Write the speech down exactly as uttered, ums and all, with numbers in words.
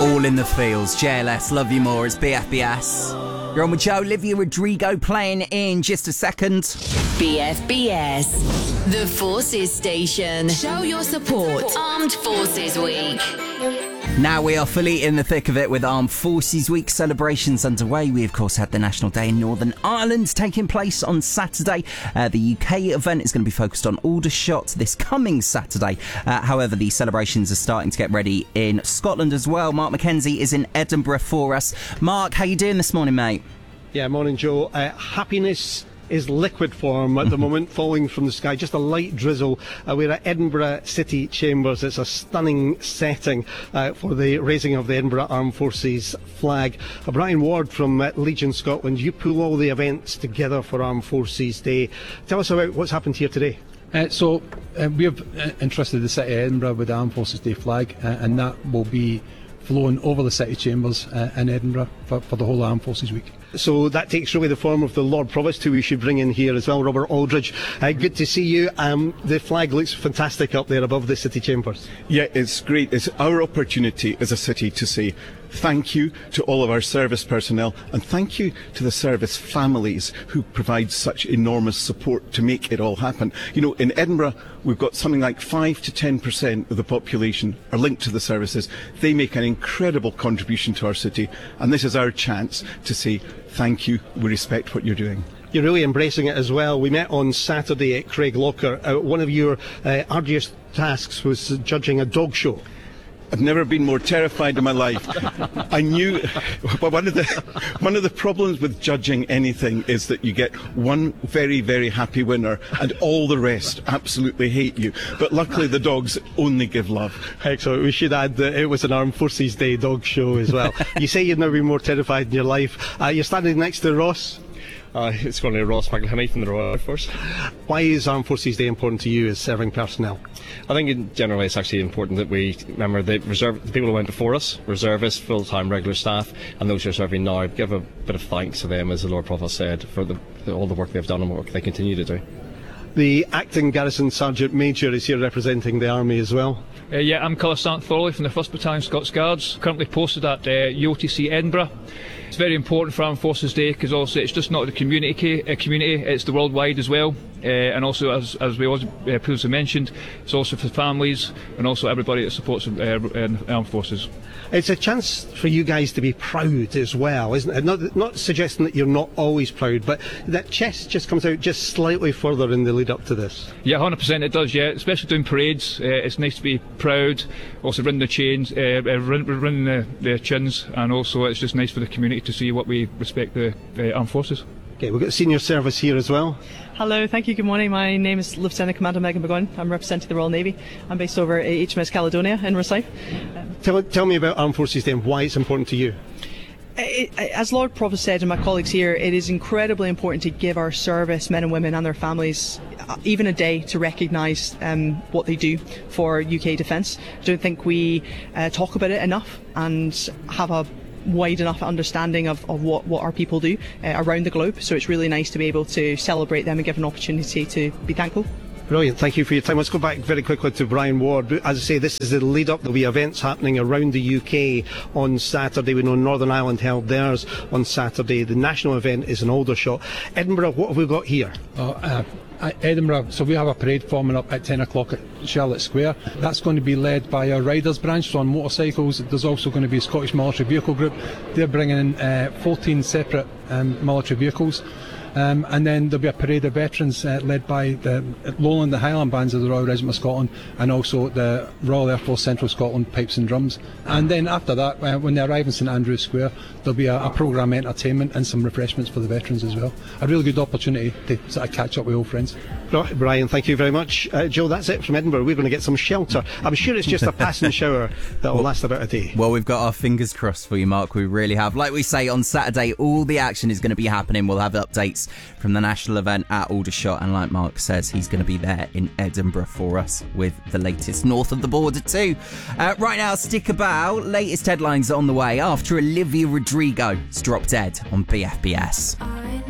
All in the Fields, J L S, Love You More, it's B F B S. You're on with Joe, Olivia Rodrigo playing in just a second. B F B S, the Forces Station. Show your support. Armed Forces Week. Now we are fully in the thick of it with Armed Forces Week celebrations underway. We, of course, had the National Day in Northern Ireland taking place on Saturday. Uh, the U K event is going to be focused on Aldershot this coming Saturday. Uh, however, the celebrations are starting to get ready in Scotland as well. Mark McKenzie is in Edinburgh for us. Mark, how you doing this morning, mate? Yeah, morning, Joe. Uh, happiness is liquid form at the moment, falling from the sky, just a light drizzle. Uh, we're at Edinburgh City Chambers. It's a stunning setting uh, for the raising of the Edinburgh Armed Forces flag. Uh, Brian Ward from uh, Legion Scotland, you pull all the events together for Armed Forces Day. Tell us about what's happened here today. Uh, so uh, we have uh, entrusted the City of Edinburgh with the Armed Forces Day flag, uh, and that will be flown over the City Chambers uh, in Edinburgh for, for the whole Armed Forces Week. So that takes really the form of the Lord Provost, who we should bring in here as well, Robert Aldridge. Uh, good to see you. Um, the flag looks fantastic up there above the City Chambers. Yeah, it's great. It's our opportunity as a city to say thank you to all of our service personnel, and thank you to the service families who provide such enormous support to make it all happen. You know, in Edinburgh, we've got something like five to ten percent of the population are linked to the services. They make an incredible contribution to our city, and this is our chance to say thank you. We respect what you're doing. You're really embracing it as well. We met on Saturday at Craig Locker. Uh, one of your uh, arduous tasks was judging a dog show. I've never been more terrified in my life. I knew, but one of the one of the problems with judging anything is that you get one very, very happy winner and all the rest absolutely hate you. But luckily the dogs only give love. Excellent. We should add that it was an Armed Forces Day dog show as well. You say you've never been more terrified in your life. Uh, you're standing next to Ross. Uh, it's going to be Ross McElhinney from the Royal Air Force. Why is Armed Forces Day important to you as serving personnel? I think in general it's actually important that we remember the, reserve, the people who went before us, reservists, full-time regular staff, and those who are serving now. Give a bit of thanks to them, as the Lord Provost said, for the, the, all the work they've done and work they continue to do. The Acting Garrison Sergeant Major is here representing the Army as well. Uh, yeah, I'm Colour Sergeant Thorley from the first Battalion Scots Guards, currently posted at uh, U O T C Edinburgh. It's very important for Armed Forces Day because also it's just not the community, uh, community it's the worldwide as well. Uh, and also, as, as we also uh, previously mentioned, it's also for families and also everybody that supports uh, Armed Forces. It's a chance for you guys to be proud as well, isn't it? Not, not suggesting that you're not always proud, but that chest just comes out just slightly further in the lead up to this. Yeah, one hundred percent it does, yeah. Especially doing parades, uh, it's nice to be proud, also running the chains, uh, uh, run, running the, the chins, and also it's just nice for the community to see what we respect the uh, Armed Forces. Okay, we've got senior service here as well. Hello, thank you, good morning. My name is Lieutenant Commander Megan McGowan. I'm representing the Royal Navy. I'm based over at H M S Caledonia in Rosyth. Um, tell, tell me about Armed Forces Day and why it's important to you. It, as Lord Provost said and my colleagues here, it is incredibly important to give our service men and women and their families even a day to recognise um, what they do for U K defence. I don't think we uh, talk about it enough and have a wide enough understanding of, of what, what our people do uh, around the globe, so it's really nice to be able to celebrate them and give an opportunity to be thankful. Brilliant, thank you for your time. Let's go back very quickly to Brian Ward. As I say, this is the lead up. There'll be events happening around the U K on Saturday. We know Northern Ireland held theirs on Saturday. The national event is in Aldershot. Edinburgh, what have we got here? Uh, uh, Edinburgh, so we have a parade forming up at ten o'clock at Charlotte Square. That's going to be led by our riders branch, so on motorcycles. There's also going to be a Scottish Military Vehicle Group. They're bringing in uh, fourteen separate um, military vehicles. Um, and then there'll be a parade of veterans uh, led by the Lowland and Highland bands of the Royal Regiment of Scotland, and also the Royal Air Force Central Scotland Pipes and Drums. And then after that, uh, when they arrive in St Andrews Square, there'll be a, a programme of entertainment and some refreshments for the veterans as well. A really good opportunity to sort of catch up with old friends. Brian, thank you very much. Uh, Joe, that's it from Edinburgh. We're going to get some shelter. I'm sure it's just a passing shower that will well, last about a day. Well, we've got our fingers crossed for you, Mark. We really have. Like we say, on Saturday, all the action is going to be happening. We'll have updates from the national event at Aldershot, and like Mark says, he's going to be there in Edinburgh for us with the latest north of the border too. Uh, right now, stick about. Latest headlines on the way after Olivia Rodrigo dropped dead on B F B S.